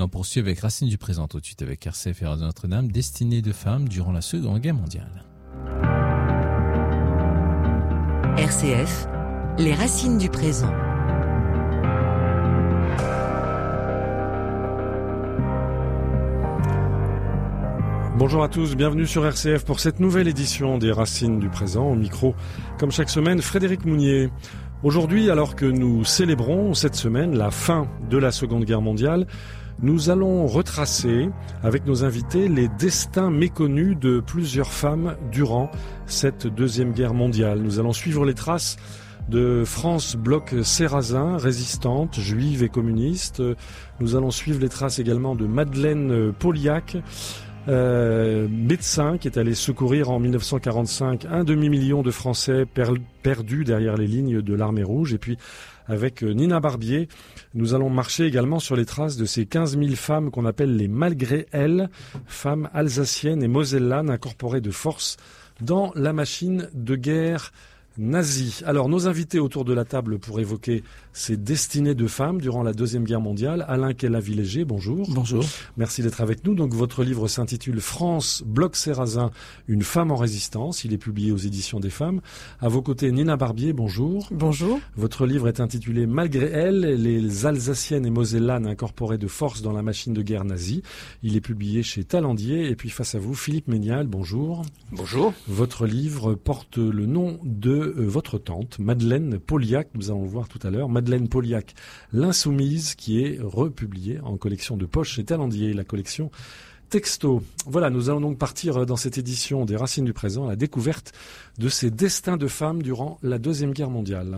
Et on poursuit avec Racines du présent tout de suite avec RCF et Radio Notre-Dame, Destinée de femmes durant la Seconde Guerre mondiale. RCF, les racines du présent. Bonjour à tous, bienvenue sur RCF pour cette nouvelle édition des Racines du présent. Au micro, comme chaque semaine, Frédéric Mounier. Aujourd'hui, alors que nous célébrons cette semaine la fin de la Seconde Guerre mondiale, nous allons retracer avec nos invités les destins méconnus de plusieurs femmes durant cette Deuxième Guerre mondiale. Nous allons suivre les traces de France Bloch-Serrazin, résistante, juive et communiste. Nous allons suivre les traces également de Madeleine Poliak, médecin qui est allé secourir en 1945 un demi-million de Français perdus derrière les lignes de l'armée rouge. Et puis avec Nina Barbier, nous allons marcher également sur les traces de ces 15 000 femmes qu'on appelle les malgré elles, femmes alsaciennes et mosellanes incorporées de force dans la machine de guerre nazie. Alors, nos invités autour de la table pour évoquer ces destinées de femmes durant la Deuxième Guerre mondiale. Alain Kella-Villéger, bonjour. Bonjour. Merci d'être avec nous. Donc, votre livre s'intitule France Bloch-Serrazin, une femme en résistance. Il est publié aux éditions des Femmes. À vos côtés, Nina Barbier, bonjour. Bonjour. Votre livre est intitulé Malgré elles, les Alsaciennes et Mosellanes incorporées de force dans la machine de guerre nazie. Il est publié chez Talandier. Et puis, face à vous, Philippe Ménial, bonjour. Bonjour. Votre livre porte le nom de votre tante, Madeleine Poliak, nous allons le voir tout à l'heure, Madeleine Poliak, l'insoumise, qui est republiée en collection de poche chez Talandier, la collection Texto. Voilà, nous allons donc partir dans cette édition des Racines du présent à la découverte de ces destins de femmes durant la Deuxième Guerre mondiale.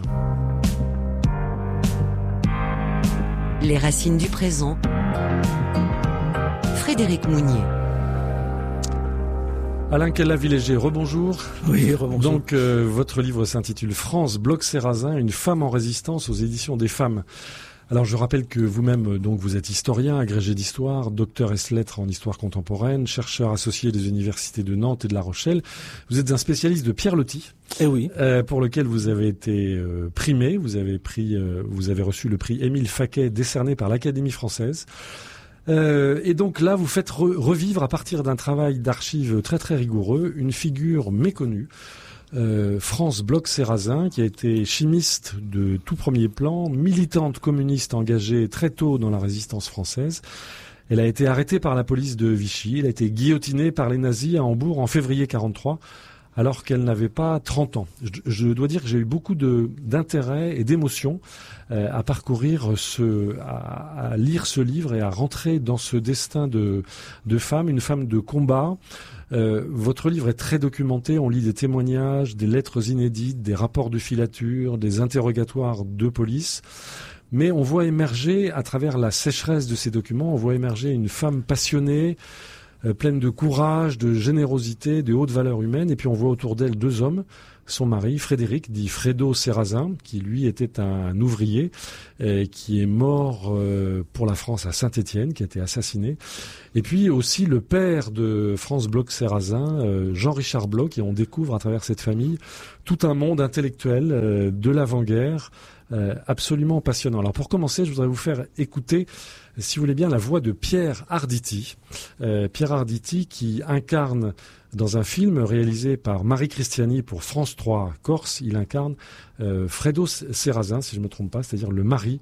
Les racines du présent. Frédéric Mounier. Alain Kella-Villéger, rebonjour. Oui, rebonjour. Donc, votre livre s'intitule France Bloch-Serrazin, une femme en résistance aux éditions des Femmes. Alors, je rappelle que vous-même, donc, vous êtes historien, agrégé d'histoire, docteur ès-lettres en histoire contemporaine, chercheur associé des universités de Nantes et de La Rochelle. Vous êtes un spécialiste de Pierre Loti. Eh oui. Pour lequel vous avez été primé. Vous avez reçu le prix Émile Faquet décerné par l'Académie française. Et donc là, vous faites revivre à partir d'un travail d'archives très très rigoureux une figure méconnue, France Bloch-Serrazin, qui a été chimiste de tout premier plan, militante communiste engagée très tôt dans la résistance française. Elle a été arrêtée par la police de Vichy, elle a été guillotinée par les nazis à Hambourg en février 1943. Alors qu'elle n'avait pas 30 ans. Je dois dire que j'ai eu beaucoup d'intérêt et d'émotion à parcourir à lire ce livre et à rentrer dans ce destin de femme, une femme de combat. Votre livre est très documenté, on lit des témoignages, des lettres inédites, des rapports de filature, des interrogatoires de police. Mais on voit émerger, à travers la sécheresse de ces documents, on voit émerger une femme passionnée, pleine de courage, de générosité, de hautes valeurs humaines. Et puis on voit autour d'elle deux hommes, son mari Frédéric, dit Fredo Serrazin, qui lui était un ouvrier, qui est mort pour la France à Saint-Étienne, qui a été assassiné. Et puis aussi le père de France Bloch-Serrazin, Jean-Richard Bloch, et on découvre à travers cette famille tout un monde intellectuel de l'avant-guerre, absolument passionnant. Alors pour commencer, je voudrais vous faire écouter, si vous voulez bien, la voix de Pierre Arditi. Pierre Arditi qui incarne dans un film réalisé par Marie Christiani pour France 3 Corse, il incarne Fredo Serrazin, si je ne me trompe pas, c'est-à-dire le mari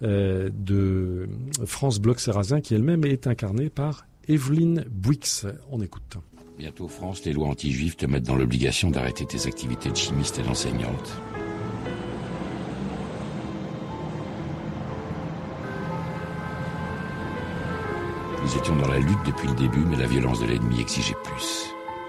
de France Bloch-Serrazin, qui elle-même est incarnée par Evelyne Bouix. On écoute. Bientôt, France, les lois anti-juives te mettent dans l'obligation d'arrêter tes activités de chimiste et d'enseignante. Nous étions dans la lutte depuis le début, mais la violence de l'ennemi exigeait plus.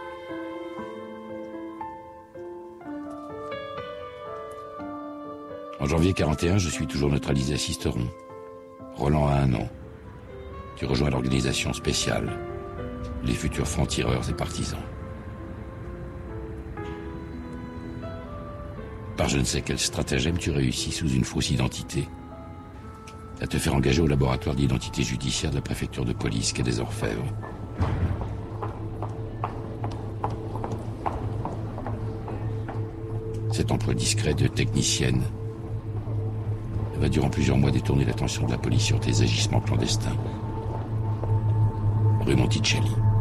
En janvier 1941, je suis toujours neutralisé à Sisteron. Roland a 1 an. Tu rejoins l'organisation spéciale, les futurs francs-tireurs et partisans. Par je ne sais quel stratagème, tu réussis sous une fausse identité à te faire engager au laboratoire d'identité judiciaire de la préfecture de police quai des Orfèvres. Cet emploi discret de technicienne va durant plusieurs mois détourner l'attention de la police sur tes agissements clandestins. rue Monticelli.